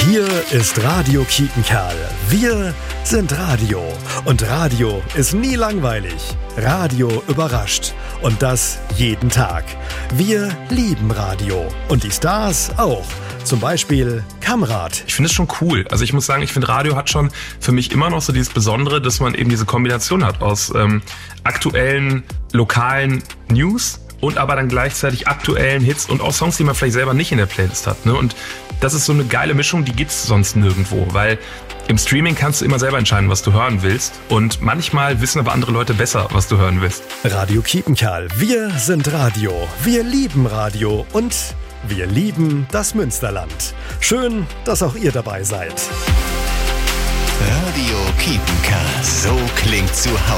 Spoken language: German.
Hier ist Radio Kiepenkerl. Wir sind Radio. Und Radio ist nie langweilig. Radio überrascht. Und das jeden Tag. Wir lieben Radio. Und die Stars auch. Zum Beispiel Kamrat. Ich finde es schon cool. Also ich muss sagen, ich finde Radio hat schon für mich immer noch so dieses Besondere, dass man eben diese Kombination hat aus aktuellen, lokalen News und aber dann gleichzeitig aktuellen Hits und auch Songs, die man vielleicht selber nicht in der Playlist hat. Ne? Und das ist so eine geile Mischung, die gibt's sonst nirgendwo, weil im Streaming kannst du immer selber entscheiden, was du hören willst. Und manchmal wissen aber andere Leute besser, was du hören willst. Radio Kiepenkerl. Wir sind Radio. Wir lieben Radio und wir lieben das Münsterland. Schön, dass auch ihr dabei seid. Radio Kiepenkerl. So klingt zu Hause.